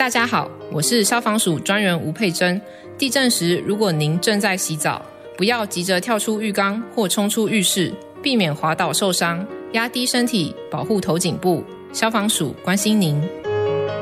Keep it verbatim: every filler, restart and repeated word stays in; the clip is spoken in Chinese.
大家好，我是消防署专员吴佩珍。地震时，如果您正在洗澡，不要急着跳出浴缸或冲出浴室，避免滑倒受伤，压低身体，保护头颈部。消防署关心您。